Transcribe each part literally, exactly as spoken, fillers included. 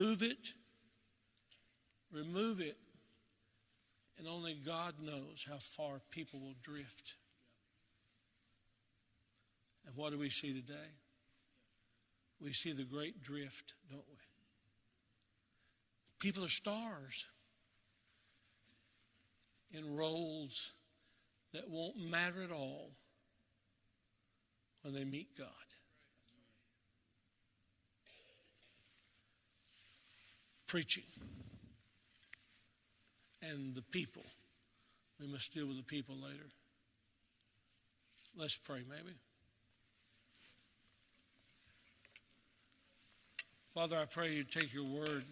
Remove it. Remove it. And only God knows how far people will drift. And what do we see today? We see the great drift, don't we? People are stars in roles that won't matter at all when they meet God. Preaching. And the people. We must deal with the people later. Let's pray, maybe. Father, I pray you take your word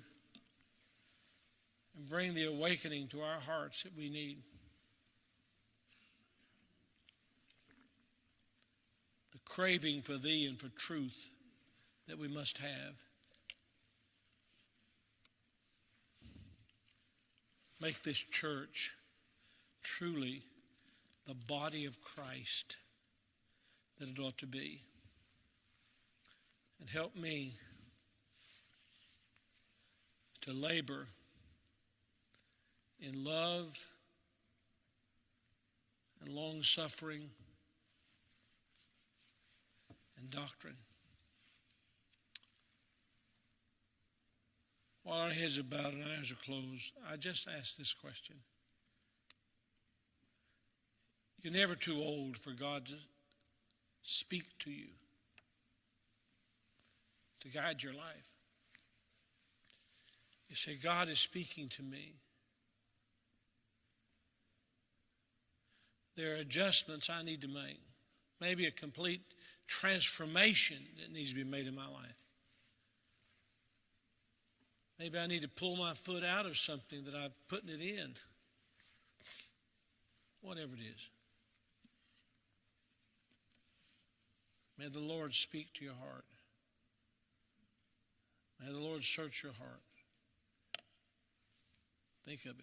and bring the awakening to our hearts that we need. The craving for thee and for truth that we must have. Make this church truly the body of Christ that it ought to be. And help me to labor in love and long-suffering and doctrine. While our heads are bowed and eyes are closed, I just ask this question. You're never too old for God to speak to you, to guide your life. You say, God is speaking to me. There are adjustments I need to make. Maybe a complete transformation that needs to be made in my life. Maybe I need to pull my foot out of something that I'm putting it in. Whatever it is. May the Lord speak to your heart. May the Lord search your heart. Think of it.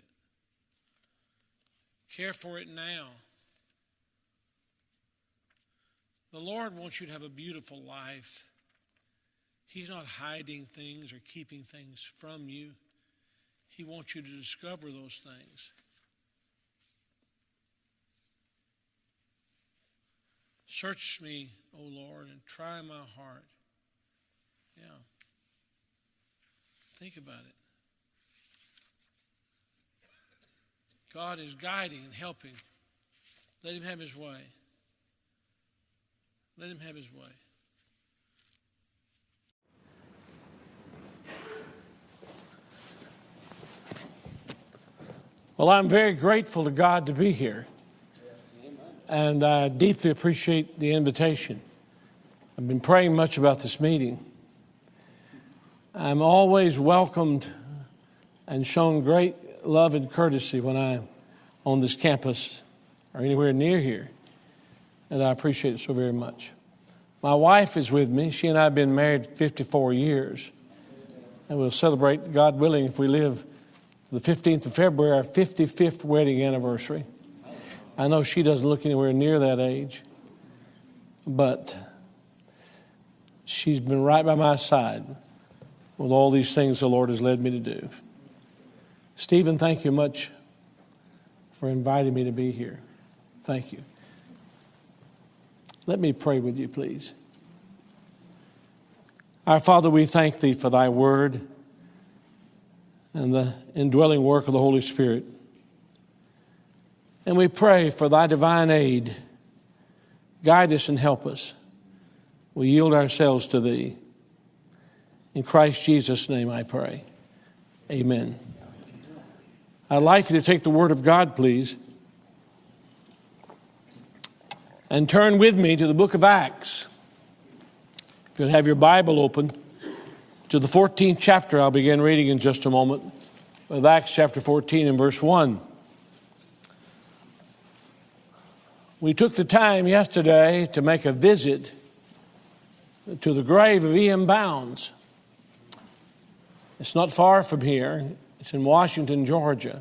Care for it now. The Lord wants you to have a beautiful life. He's not hiding things or keeping things from you. He wants you to discover those things. Search me, O Lord, and try my heart. Yeah. Think about it. God is guiding and helping. Let him have his way. Let him have his way. Well, I'm very grateful to God to be here. And I deeply appreciate the invitation. I've been praying much about this meeting. I'm always welcomed and shown great love and courtesy when I'm on this campus or anywhere near here. And I appreciate it so very much. My wife is with me. She and I have been married fifty-four years. And we'll celebrate, God willing, if we live the fifteenth of February, our fifty-fifth wedding anniversary. I know she doesn't look anywhere near that age. But she's been right by my side with all these things the Lord has led me to do. Stephen, thank you much for inviting me to be here. Thank you. Let me pray with you, please. Our Father, we thank thee for thy word and the indwelling work of the Holy Spirit. And we pray for thy divine aid. Guide us and help us. We yield ourselves to thee. In Christ Jesus' name I pray. Amen. I'd like you to take the word of God, please, and turn with me to the book of Acts. If you'll have your Bible open to the fourteenth chapter, I'll begin reading in just a moment with Acts chapter fourteen and verse one. We took the time yesterday to make a visit to the grave of E M Bounds. It's not far from here. It's in Washington, Georgia.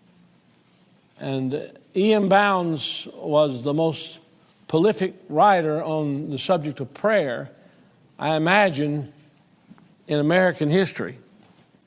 And E M Bounds was the most prolific writer on the subject of prayer, I imagine, in American history.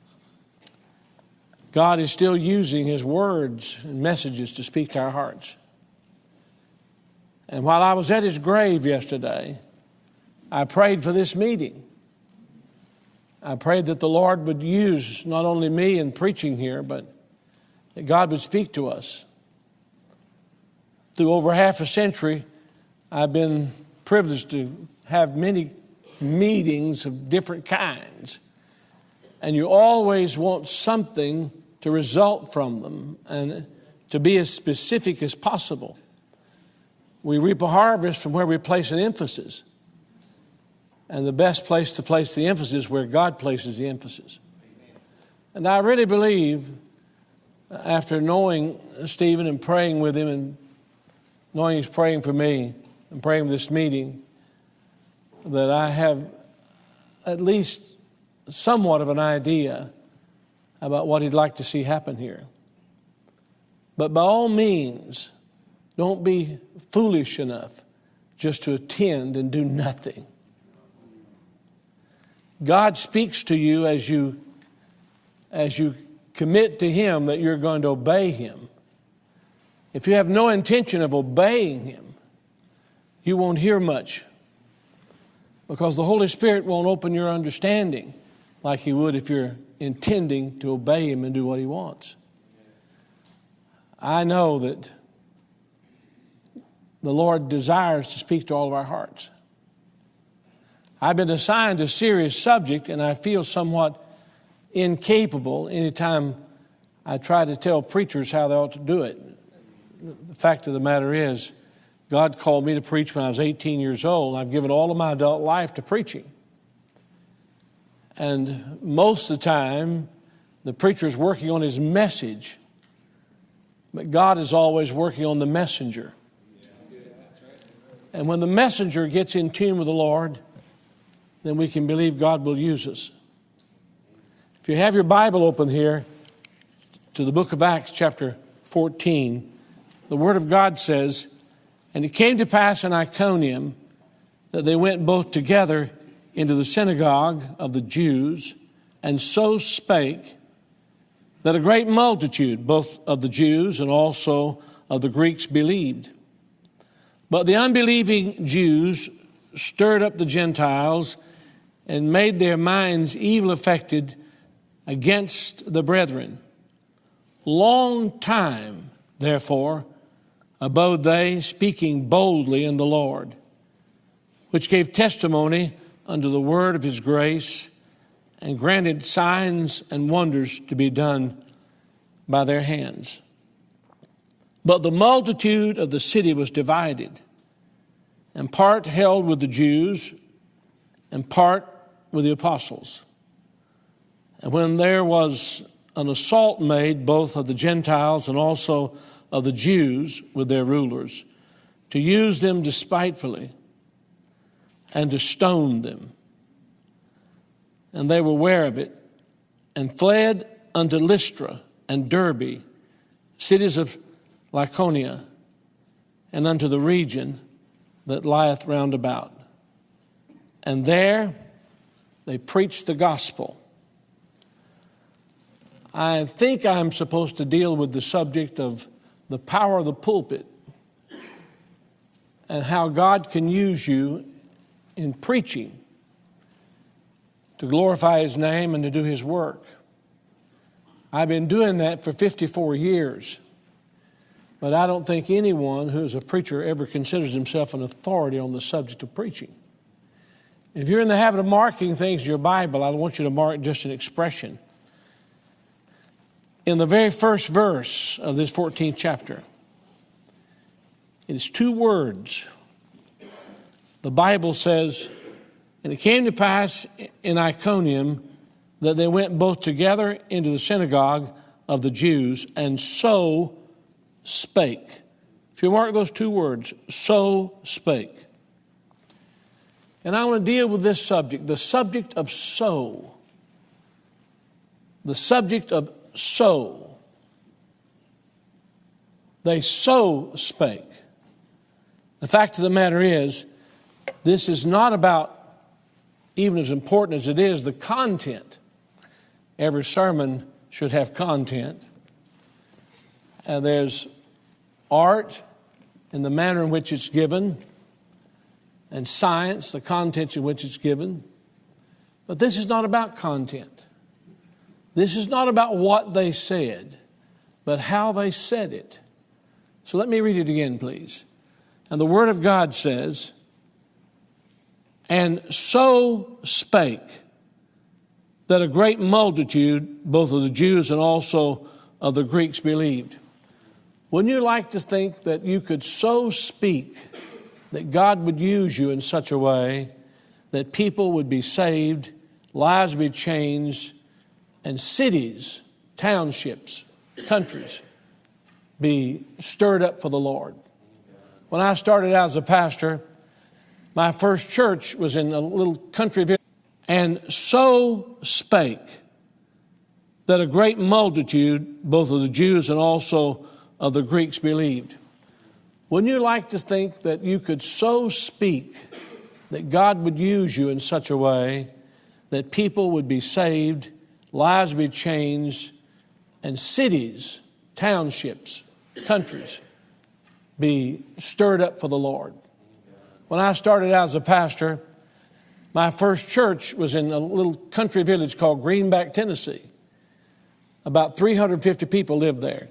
God is still using his words and messages to speak to our hearts. And while I was at his grave yesterday, I prayed for this meeting. I prayed that the Lord would use not only me in preaching here, but that God would speak to us. Through over half a century, I've been privileged to have many meetings of different kinds. And you always want something to result from them and to be as specific as possible. We reap a harvest from where we place an emphasis. And the best place to place the emphasis is where God places the emphasis. And I really believe, after knowing Stephen and praying with him and knowing he's praying for me and praying for this meeting, that I have at least somewhat of an idea about what he'd like to see happen here. But by all means, don't be foolish enough just to attend and do nothing. God speaks to you as you, as you commit to him that you're going to obey him. If you have no intention of obeying him, you won't hear much, because the Holy Spirit won't open your understanding like he would if you're intending to obey him and do what he wants. I know that the Lord desires to speak to all of our hearts. I've been assigned a serious subject, and I feel somewhat incapable anytime I try to tell preachers how they ought to do it. The fact of the matter is, God called me to preach when I was eighteen years old. I've given all of my adult life to preaching. And most of the time, the preacher is working on his message, but God is always working on the messenger. And when the messenger gets in tune with the Lord, then we can believe God will use us. If you have your Bible open here to the book of Acts, chapter fourteen, the Word of God says, "And it came to pass in Iconium that they went both together into the synagogue of the Jews, and so spake, that a great multitude, both of the Jews and also of the Greeks, believed. But the unbelieving Jews stirred up the Gentiles and made their minds evil affected against the brethren. Long time, therefore, abode they, speaking boldly in the Lord, which gave testimony unto the word of his grace, and granted signs and wonders to be done by their hands. But the multitude of the city was divided, and part held with the Jews, and part with the apostles. And when there was an assault made both of the Gentiles and also of the Jews with their rulers, to use them despitefully, and to stone them. And they were aware of it, and fled unto Lystra and Derbe, cities of Lycaonia, and unto the region that lieth round about. And there they preached the gospel." I think I'm supposed to deal with the subject of the power of the pulpit and how God can use you in preaching to glorify his name and to do his work. I've been doing that for fifty-four years, but I don't think anyone who is a preacher ever considers himself an authority on the subject of preaching. If you're in the habit of marking things in your Bible, I want you to mark just an expression. In the very first verse of this fourteenth chapter, it is two words. The Bible says, "And it came to pass in Iconium that they went both together into the synagogue of the Jews, and so spake." If you mark those two words, "so spake." And I want to deal with this subject, the subject of so. The subject of so. They so spake. The fact of the matter is, this is not about, even as important as it is, the content. Every sermon should have content. And there's art in the manner in which it's given, and science, the content in which it's given. But this is not about content. This is not about what they said, but how they said it. So let me read it again, please. And the Word of God says, "And so spake, that a great multitude, both of the Jews and also of the Greeks, believed." Wouldn't you like to think that you could so speak that God would use you in such a way that people would be saved, lives be changed, and cities, townships, countries be stirred up for the Lord? When I started out as a pastor, my first church was in a little country village. "And so spake, that a great multitude, both of the Jews and also of the Greeks, believed." Wouldn't you like to think that you could so speak that God would use you in such a way that people would be saved, lives be changed, and cities, townships, countries be stirred up for the Lord? When I started out as a pastor, my first church was in a little country village called Greenback, Tennessee. About three hundred fifty people lived there.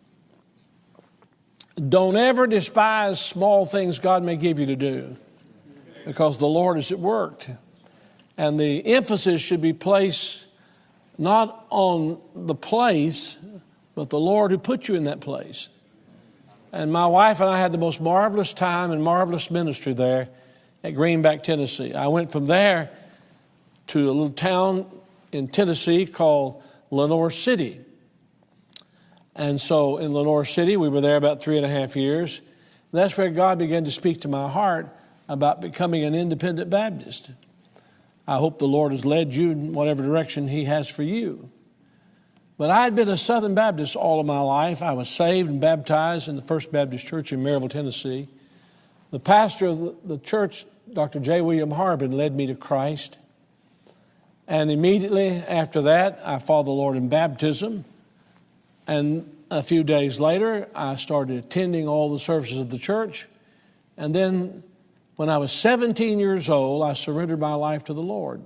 Don't ever despise small things God may give you to do, because the Lord is at work. And the emphasis should be placed not on the place, but the Lord who put you in that place. And my wife and I had the most marvelous time and marvelous ministry there at Greenback, Tennessee. I went from there to a little town in Tennessee called Lenoir City. And so in Lenoir City, we were there about three and a half years. And that's where God began to speak to my heart about becoming an independent Baptist. I hope the Lord has led you in whatever direction He has for you. But I had been a Southern Baptist all of my life. I was saved and baptized in the First Baptist Church in Maryville, Tennessee. The pastor of the church, Doctor J. William Harbin, led me to Christ. And immediately after that, I followed the Lord in baptism. And a few days later, I started attending all the services of the church. And then when I was seventeen years old, I surrendered my life to the Lord.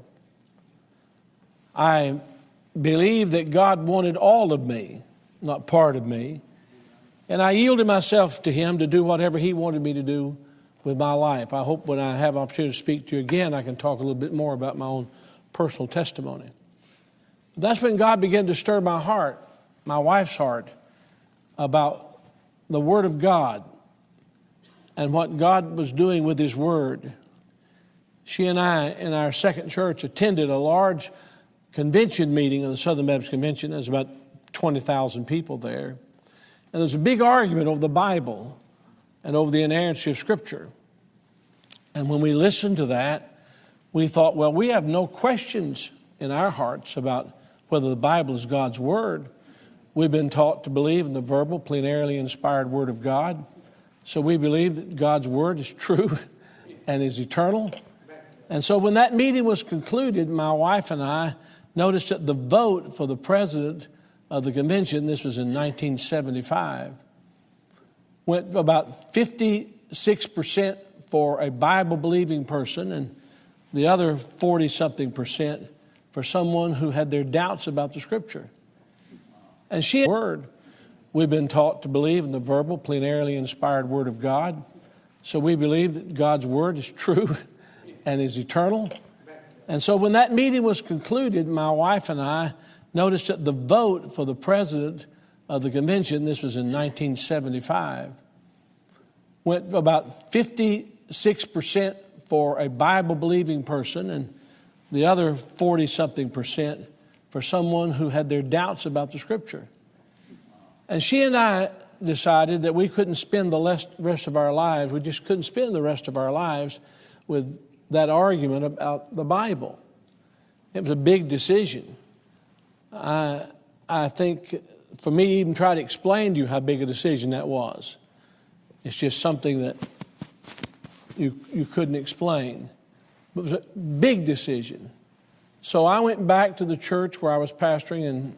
I believed that God wanted all of me, not part of me. And I yielded myself to Him to do whatever He wanted me to do with my life. I hope when I have an opportunity to speak to you again, I can talk a little bit more about my own personal testimony. That's when God began to stir my heart, my wife's heart, about the Word of God and what God was doing with His Word. She and I, in our second church, attended a large convention meeting of the Southern Baptist Convention. There's about twenty thousand people there. And there was a big argument over the Bible and over the inerrancy of Scripture. And when we listened to that, we thought, well, we have no questions in our hearts about whether the Bible is God's Word. We've been taught to believe in the verbal, plenarily inspired Word of God. So we believe that God's Word is true and is eternal. And so when that meeting was concluded, my wife and I noticed that the vote for the president of the convention, this was in nineteen seventy-five, went about fifty-six percent for a Bible-believing person and the other forty-something percent for someone who had their doubts about the Scripture. And she had word. We've been taught to believe in the verbal, plenarily inspired Word of God. So we believe that God's Word is true and is eternal. And so when that meeting was concluded, my wife and I noticed that the vote for the president of the convention, this was in nineteen seventy-five, went about fifty-six percent for a Bible-believing person and the other forty-something percent for someone who had their doubts about the Scripture. And she and I decided that we couldn't spend the rest of our lives, we just couldn't spend the rest of our lives with that argument about the Bible. It was a big decision. I, I think for me to even try to explain to you how big a decision that was, it's just something that you, you couldn't explain. It was a big decision. So I went back to the church where I was pastoring in